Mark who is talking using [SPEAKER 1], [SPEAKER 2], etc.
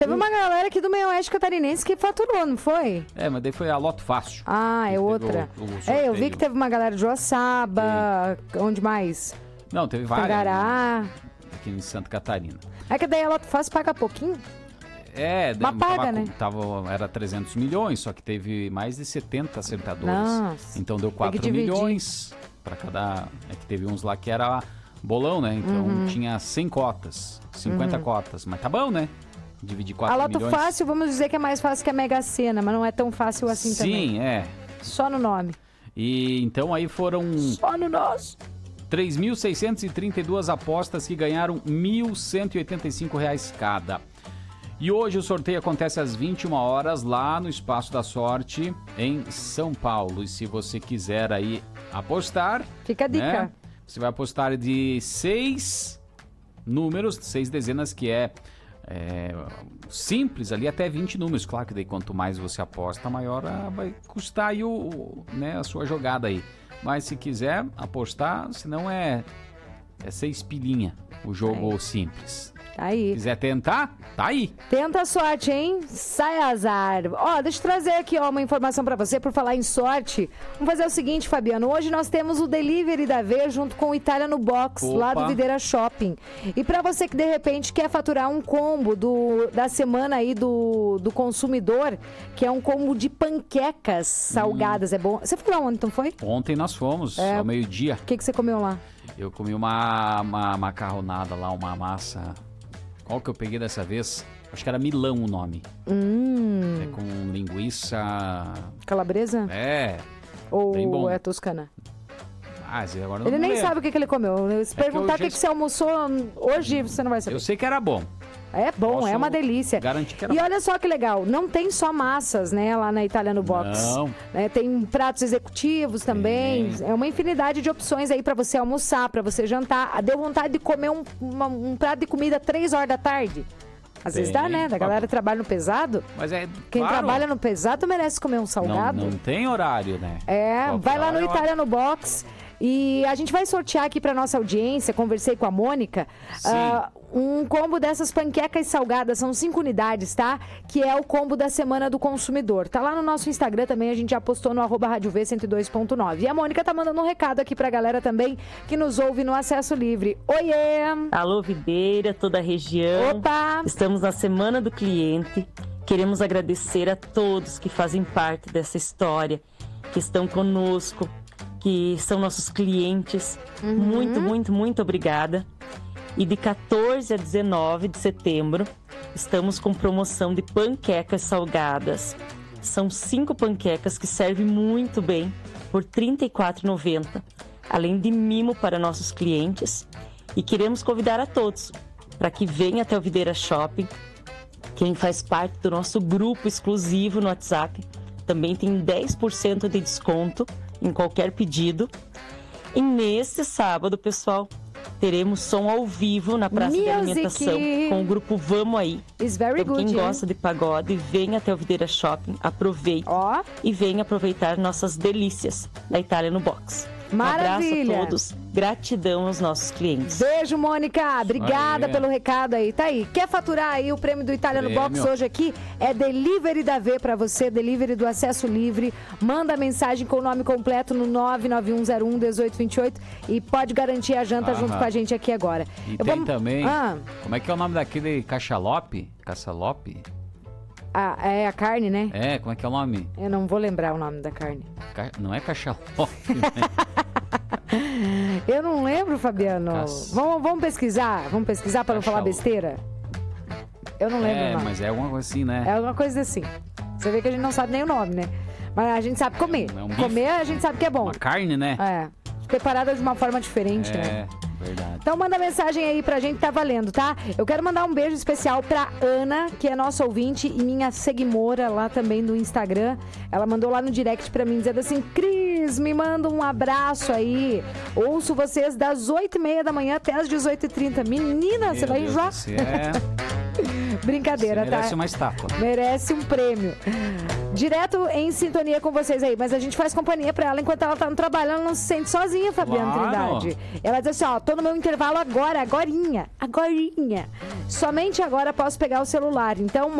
[SPEAKER 1] Teve uma galera aqui do meio oeste catarinense que faturou, não foi?
[SPEAKER 2] Mas daí foi a Loto Fácil.
[SPEAKER 1] É outra. Eu vi que teve uma galera de Joaçaba, onde mais?
[SPEAKER 2] Não, teve várias.
[SPEAKER 1] Tangará.
[SPEAKER 2] Aqui em Santa Catarina.
[SPEAKER 1] É que daí a Loto Fácil paga pouquinho?
[SPEAKER 2] Mas
[SPEAKER 1] paga, né?
[SPEAKER 2] Era 300 milhões, só que teve mais de 70 acertadores.
[SPEAKER 1] Nossa.
[SPEAKER 2] Então deu 4 milhões para cada... É que teve uns lá que era bolão, né? Então tinha 100 cotas, 50 cotas. Mas tá bom, né? Dividir 4 milhões.
[SPEAKER 1] A Loto Fácil, vamos dizer que é mais fácil que a Mega Sena, mas não é tão fácil assim também.
[SPEAKER 2] Sim, é.
[SPEAKER 1] Só no nome.
[SPEAKER 2] E então aí foram...
[SPEAKER 1] Só no nosso.
[SPEAKER 2] 3.632 apostas que ganharam R$ 1.185 cada. E hoje o sorteio acontece às 21 horas lá no Espaço da Sorte, em São Paulo. E se você quiser aí apostar...
[SPEAKER 1] Fica a dica.
[SPEAKER 2] Né, você vai apostar de 6 números, 6 dezenas, que é simples ali, até 20 números. Claro que daí quanto mais você aposta, maior vai custar aí a sua jogada aí. Mas se quiser apostar, senão é 6 pilinha o jogo simples.
[SPEAKER 1] Tá aí.
[SPEAKER 2] Se quiser tentar, tá aí.
[SPEAKER 1] Tenta a sorte, hein? Sai azar. Deixa eu trazer aqui uma informação pra você, por falar em sorte. Vamos fazer o seguinte, Fabiano. Hoje nós temos o Delivery da V junto com o Itália no Box, lá do Videira Shopping. E pra você que de repente quer faturar um combo da semana aí do consumidor, que é um combo de panquecas salgadas, é bom. Você foi lá ontem, não foi?
[SPEAKER 2] Ontem nós fomos, ao meio-dia.
[SPEAKER 1] O que você comeu lá?
[SPEAKER 2] Eu comi uma macarronada lá, uma massa... Qual que eu peguei dessa vez? Acho que era Milão o nome. É com linguiça...
[SPEAKER 1] Calabresa? Ou é toscana?
[SPEAKER 2] Agora
[SPEAKER 1] ele nem sabe o que ele comeu. Se perguntar o que você almoçou hoje, você não vai saber.
[SPEAKER 2] Eu sei que era bom.
[SPEAKER 1] É bom, é uma delícia.
[SPEAKER 2] Garantir que era
[SPEAKER 1] e olha só que legal, não tem só massas, né, lá na Itália no Box.
[SPEAKER 2] Não.
[SPEAKER 1] Tem pratos executivos também. É uma infinidade de opções aí pra você almoçar, pra você jantar. Deu vontade de comer um prato de comida 3 horas da tarde? Às vezes dá, né? Da galera que trabalha no pesado.
[SPEAKER 2] Mas
[SPEAKER 1] Quem trabalha no pesado merece comer um salgado.
[SPEAKER 2] Não tem horário, né?
[SPEAKER 1] Vai lá no Itália no Box. E a gente vai sortear aqui para nossa audiência, conversei com a Mônica, um combo dessas panquecas salgadas, são 5 unidades, tá? Que é o combo da Semana do Consumidor. Tá lá no nosso Instagram também, a gente já postou no @radioV102.9. E a Mônica tá mandando um recado aqui pra galera também, que nos ouve no Acesso Livre. Oiê!
[SPEAKER 3] Alô, Videira, toda a região.
[SPEAKER 1] Opa!
[SPEAKER 3] Estamos na Semana do Cliente. Queremos agradecer a todos que fazem parte dessa história, que estão conosco, que são nossos clientes. Muito obrigada. E de 14 a 19 de setembro, estamos com promoção de panquecas salgadas. São 5 panquecas que servem muito bem por R$ 34,90, além de mimo para nossos clientes. E queremos convidar a todos para que venham até o Videira Shopping. Quem faz parte do nosso grupo exclusivo no WhatsApp também tem 10% de desconto em qualquer pedido. E nesse sábado, pessoal, teremos som ao vivo na Praça de Alimentação com o grupo Vamos Aí. Então, quem gosta de pagode, venha até o Videira Shopping, aproveite e venha aproveitar nossas delícias da Itália no Box.
[SPEAKER 1] Maravilha.
[SPEAKER 3] Um abraço a todos, gratidão aos nossos clientes.
[SPEAKER 1] Beijo, Mônica, obrigada pelo recado aí. Tá aí, quer faturar aí o prêmio do Itália no Box hoje aqui? É Delivery da V pra você, Delivery do Acesso Livre. Manda mensagem com o nome completo no 991011828 e pode garantir a janta junto com a gente aqui agora.
[SPEAKER 2] E também, como é que é o nome daquele cachalope? Caçalope?
[SPEAKER 1] É a carne, né?
[SPEAKER 2] Como é que é o nome?
[SPEAKER 1] Eu não vou lembrar o nome da carne.
[SPEAKER 2] Não é cachalope, né?
[SPEAKER 1] Eu não lembro, Fabiano. Vamos pesquisar? Vamos pesquisar para não falar besteira? Eu não lembro o nome.
[SPEAKER 2] Mas é alguma coisa assim, né?
[SPEAKER 1] É alguma coisa assim. Você vê que a gente não sabe nem o nome, né? Mas a gente sabe comer. Comer, a gente sabe que é bom.
[SPEAKER 2] Uma carne, né?
[SPEAKER 1] Preparada de uma forma diferente, né?
[SPEAKER 2] Verdade.
[SPEAKER 1] Então manda mensagem aí pra gente, tá valendo, tá? Eu quero mandar um beijo especial pra Ana, que é nossa ouvinte e minha seguidora lá também do Instagram. Ela mandou lá no direct pra mim, dizendo assim: Cris, me manda um abraço aí. Ouço vocês das 8h30 da manhã até as 18h30. Menina, você vai enjoar? Brincadeira, tá?
[SPEAKER 2] Merece uma estátua.
[SPEAKER 1] Merece um prêmio. Direto em sintonia com vocês aí, mas a gente faz companhia pra ela enquanto ela tá no trabalho, ela não se sente sozinha, Fabiana Trindade. Ela diz assim, ó, tô no meu intervalo agorinha. Somente agora posso pegar o celular, então